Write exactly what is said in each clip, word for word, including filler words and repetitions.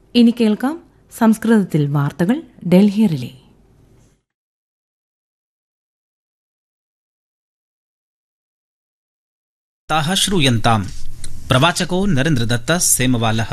ഇനി കേൾക്കാം സംസ്കൃതത്തിൽ വാർത്തകൾ ഡൽഹി റിലേ. ताः श्रूयन्ताम्. प्रवाचको नरेन्द्रदत्त सेमवालः.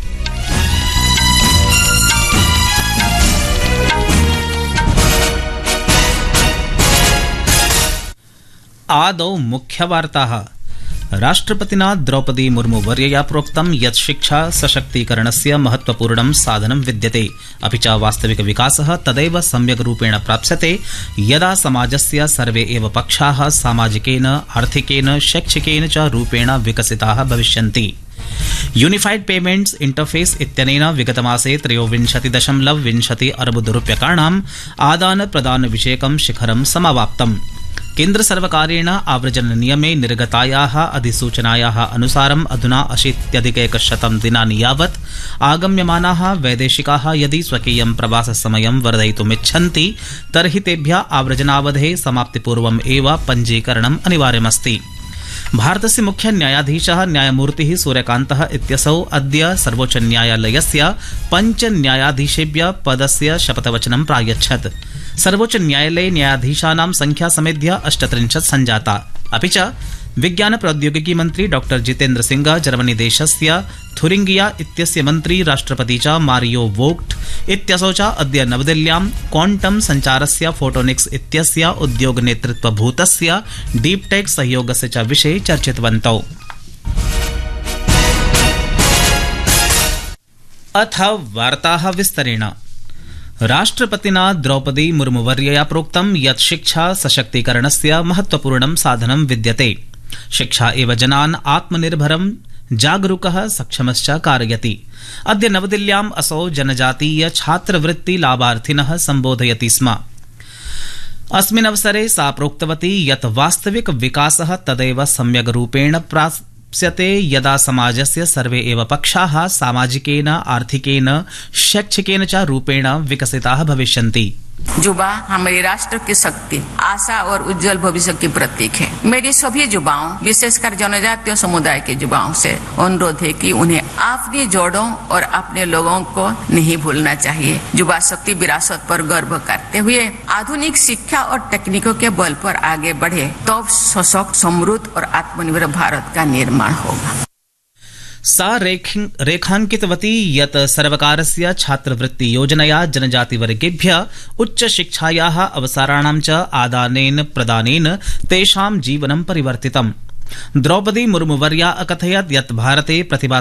आदौ मुख्यवार्ताः. राष्ट्रपतिना द्रौपदी मुर्मू वर्यया प्रोक्तं यत् शिक्षा सशक्तीकरणस्य महत्वपूर्णं साधनं विद्यते, अपि च वास्तविक विकासः तदैव सम्यक् रूपेण प्राप्स्यते यदा समाजस्य सर्वे एव पक्षाः सामाजिकेन, आर्थिकेन, शैक्षिकेन च रूपेण विकसिताः भविष्यन्ति. यूनिफाइड पेमेंट्स इंटरफेस इत्यनेन विगतमासे त्रयोविंशति दशमलव विंशति अर्बुदरूप्यकाणाम् आदान प्रदान विषयकं शिखरं समावाप्तम्. केन्द्र सर्वकारेण आव्रजन नियमे निर्गतायाः अधिसूचनायाः अनुसारम् अधुना अशीत्यधिकैकशतं दिनानि यावत् आगम्यमानाः वैदेशिकाः यदि स्वकीयं प्रवाससमयं वर्धयितुमिच्छन्ति तर्हि तेभ्यः आव्रजनावधेः समाप्तिपूर्वम् एव पञ्जीकरणम् अनिवार्यमस्ति. भारतस्य मुख्य न्यायाधीशः न्यायमूर्तिः सूर्यकान्तः इत्यसौ अद्य सर्वोच्चन्यायालयस्य पञ्च न्यायाधीशेभ्यः पदस्य शपथवचनं प्रायच्छत्. सर्वोच्च न्यायालये न्यायाधीशानां संख्या समेध्य अष्टत्रिंशत् सञ्जाता. अपि च विज्ञान प्रौद्योगिकी मन्त्री डॉ जितेन्द्र सिंह, जर्मनी देशस्य थुरिंगिया इत्यस्य मन्त्री, राष्ट्रपति च मारियो वोग्ट इत्यसौ च अद्य नवदिल्ल्यां क्वांटम संचारस्य फोटोनिक्स इत्यस्य उद्योग नेतृत्वभूतस्य डीपटेक सहयोगस्य च विषये चर्चितवन्तौ. अथ वार्ताः विस्तरेण. राष्ट्रपतिना द्रौपदी मुर्मुवर्यया प्रोक्तं यत् शिक्षा सशक्तीकरणस्य महत्वपूर्णं साधनं विद्यते. शिक्षा एव जनान् आत्मनिर्भरं, जागरूकः, सक्षमश्च कारयति. अद्य नवदिल्ल्याम् असौ जनजातीय छात्रवृत्ति लाभार्थिनः सम्बोधयति स्म. अस्मिन् अवसरे सा प्रोक्तवती यत् वास्तविक विकासः तदैव सम्यग् रूपेण प्राप्स्यते यदा समाजस्य सर्वे एव पक्षाः सामाजिकेन, आर्थिकेन, शैक्षिकेन च रूपेण विकसिताः भविष्यन्ति. युवा हमारे राष्ट्र की शक्ति, आशा और उज्जवल भविष्य की प्रतीक है. मेरी सभी युवाओं, विशेषकर जनजातीय समुदाय के युवाओं से अनुरोध है कि उन्हें अपनी जड़ों और अपने लोगों को नहीं भूलना चाहिए. युवा शक्ति विरासत पर गर्व करते हुए आधुनिक शिक्षा और तकनीकों के बल पर आगे बढ़े तो सशक्त, समृद्ध और आत्मनिर्भर भारत का निर्माण होगा. सा रेखांकितवती यत् सर्वकारस्य छात्रवृत्ति योजनया जनजातिवर्गेभ्यः उच्चशिक्षायाः अवसराणां च आदानेन प्रदानेन तेषां जीवनं परिवर्तितम्. द्रौपदी मुर्मुवर्या अकथयत् यत् भारते प्रतिभा